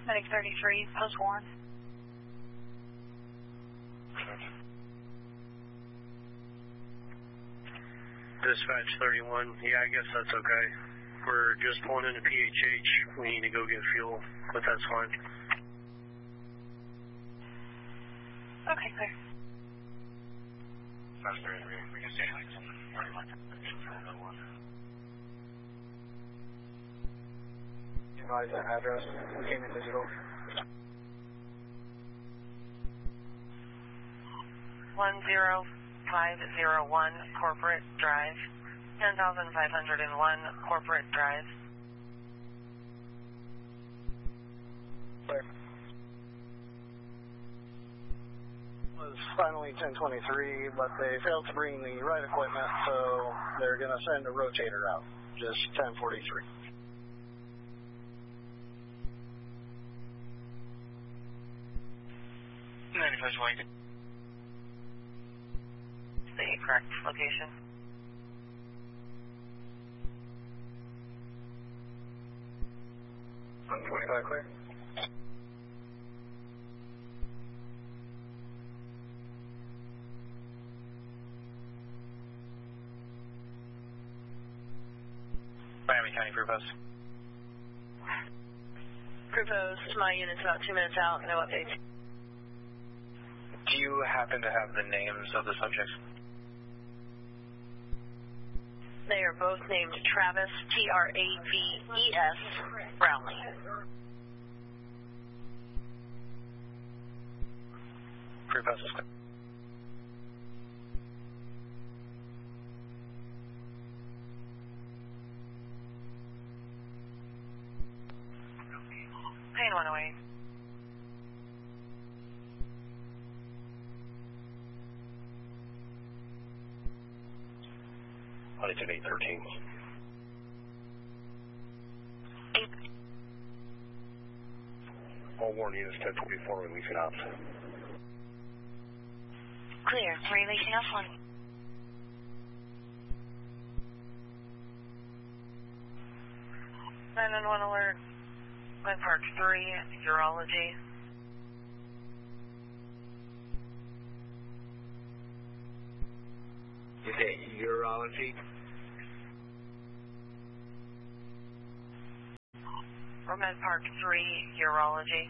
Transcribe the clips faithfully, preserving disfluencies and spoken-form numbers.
Medic thirty-three, post one. Dispatch thirty-one, yeah, I guess that's okay. We're just pulling into P H H. We need to go get fuel, but that's fine. Okay, clear. We can stay like some thirty-one. Advise that address. We came in digital. one zero five zero one Corporate Drive, ten thousand five hundred one Corporate Drive. Clear. It was finally ten twenty-three, but they failed to bring the right equipment, so they're going to send a rotator out. Just ten forty-three. ninety-five twenty. The correct location. one twenty-five clear. Miami County Crew Post. Crew Post, my unit's about two minutes out, no updates. Do you happen to have the names of the subjects? They are both named Travis, T R A V E S, Brownlee. Crew Post is clear. Pain one oh eight. Altitude eight thirteen. All warning units ten twenty-four releasing ops. Clear, releasing off one. nine one one alert. Med Park three, urology. You say urology? Or Med Park three, urology.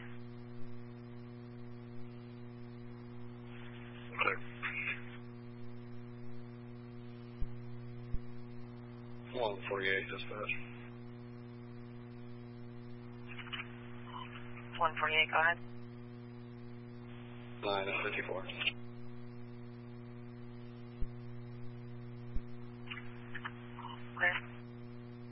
Clear. one forty-eight dispatch. one forty-eight, go ahead. nine fifty-four.